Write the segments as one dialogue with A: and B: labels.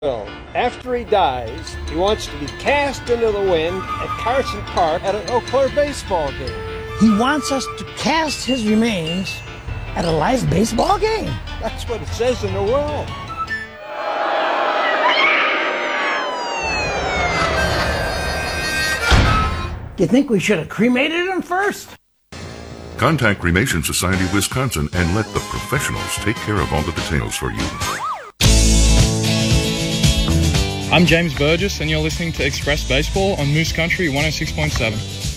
A: After he dies, he wants to be cast into the wind at Carson Park at an Eau Claire baseball game.
B: He wants us to cast his remains at a live baseball game.
A: That's what it says in the will.
B: You think we should have cremated him first?
C: Contact Cremation Society of Wisconsin and let the professionals take care of all the details for you.
D: I'm James Burgess, and you're listening to Express Baseball on Moose Country 106.7.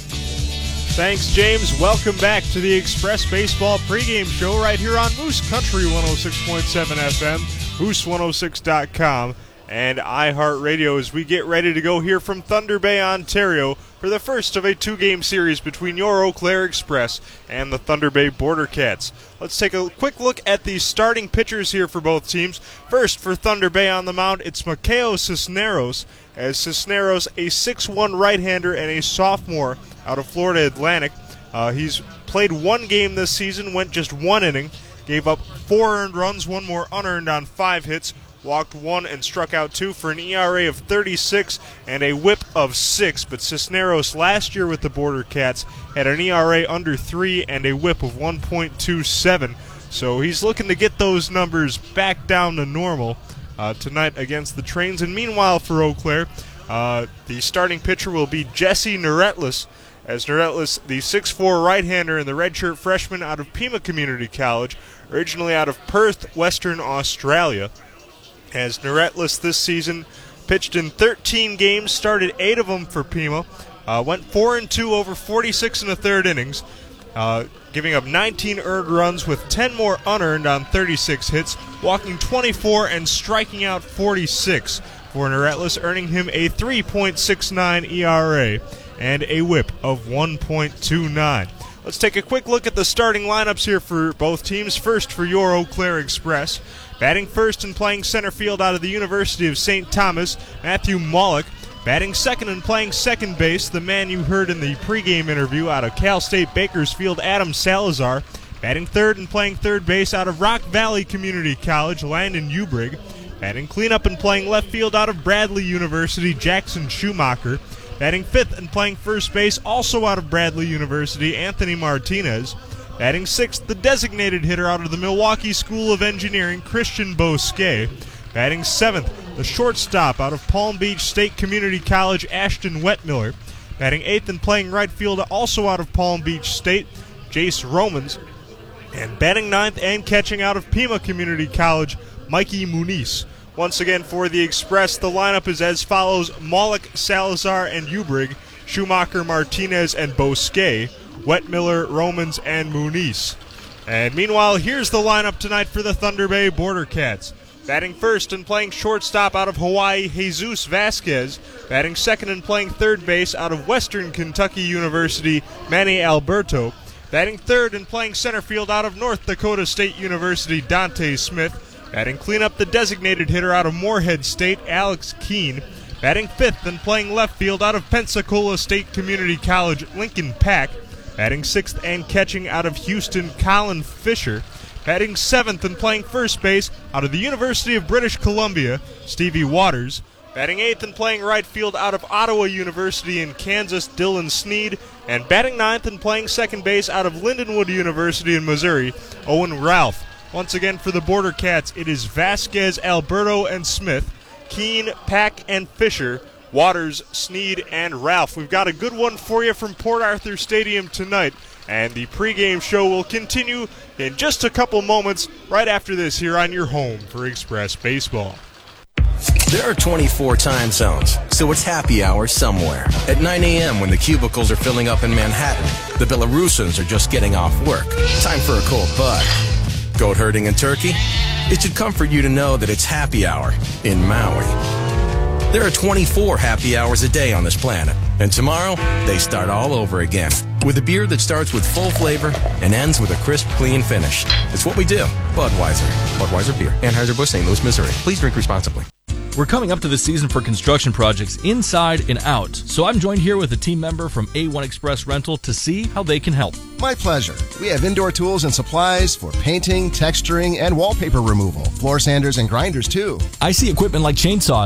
E: Thanks, James. Welcome back to the Express Baseball pregame show right here on Moose Country 106.7 FM, Moose106.com, and iHeartRadio as we get ready to go here from Thunder Bay, Ontario, for the first of a two-game series between your Eau Claire Express and the Thunder Bay Border Cats. Let's take a quick look at the starting pitchers here for both teams. First, for Thunder Bay on the mound, it's Makeo Cisneros, as Cisneros, a 6'1 right-hander and a sophomore out of Florida Atlantic. He's played one game this season, went just one inning, gave up 4 earned runs, 1 more unearned on 5 hits, walked 1 and struck out 2 for an ERA of 36 and a whip of 6. But Cisneros last year with the Border Cats had an ERA under 3 and a whip of 1.27. So he's looking to get those numbers back down to normal tonight against the Trains. And meanwhile for Eau Claire, the starting pitcher will be Jesse Neretlis, as Neretlis, the 6'4 right-hander and the redshirt freshman out of Pima Community College, originally out of Perth, Western Australia. As Neretlis this season pitched in 13 games, started 8 of them for Pima, went 4-2 over 46 1/3 innings, giving up 19 earned runs with 10 more unearned on 36 hits, walking 24 and striking out 46 for Neretlis, earning him a 3.69 ERA and a whip of 1.29. Let's take a quick look at the starting lineups here for both teams. First, for your Eau Claire Express, batting first and playing center field out of the University of St. Thomas, Matthew Mollick. Batting second and playing second base, the man you heard in the pregame interview out of Cal State Bakersfield, Adam Salazar. Batting third and playing third base out of Rock Valley Community College, Landon Ubrig. Batting cleanup and playing left field out of Bradley University, Jackson Schumacher. Batting fifth and playing first base, also out of Bradley University, Anthony Martinez. Batting sixth, the designated hitter out of the Milwaukee School of Engineering, Christian Bosquet. Batting seventh, the shortstop out of Palm Beach State Community College, Ashton Wetmiller. Batting eighth and playing right field, also out of Palm Beach State, Jace Romans. And batting ninth and catching out of Pima Community College, Mikey Muniz. Once again for the Express, the lineup is as follows: Mollick, Salazar, and Ubrig, Schumacher, Martinez, and Bosquet, Wetmiller, Romans, and Muniz. And meanwhile, here's the lineup tonight for the Thunder Bay Border Cats. Batting first and playing shortstop out of Hawaii, Jesus Vasquez. Batting second and playing third base out of Western Kentucky University, Manny Alberto. Batting third and playing center field out of North Dakota State University, Dante Smith. Batting cleanup, the designated hitter out of Moorhead State, Alex Keene. Batting fifth and playing left field out of Pensacola State Community College, Lincoln Pack. Batting sixth and catching out of Houston, Colin Fisher. Batting seventh and playing first base out of the University of British Columbia, Stevie Waters. Batting eighth and playing right field out of Ottawa University in Kansas, Dylan Sneed. And batting ninth and playing second base out of Lindenwood University in Missouri, Owen Ralph. Once again for the Border Cats, it is Vasquez, Alberto, and Smith, Keene, Pack, and Fisher, Waters, Sneed, and Ralph. We've got a good one for you from Port Arthur Stadium tonight, and the pregame show will continue in just a couple moments right after this here on your home for Express Baseball.
F: There are 24 time zones, so it's happy hour somewhere. At 9 a.m. when the cubicles are filling up in Manhattan, the Belarusians are just getting off work. Time for a cold bud. Goat herding in Turkey? It should comfort you to know that it's happy hour in Maui. There are 24 happy hours a day on this planet, and tomorrow they start all over again with a beer that starts with full flavor and ends with a crisp, clean finish. It's what we do. Budweiser. Budweiser Beer. Anheuser-Busch, St. Louis, Missouri. Please drink responsibly.
G: We're coming up to the season for construction projects inside and out, so I'm joined here with a team member from A1 Express Rental to see how they can help.
H: My pleasure. We have indoor tools and supplies for painting, texturing, and wallpaper removal. Floor sanders and grinders, too.
G: I see equipment like chainsaws,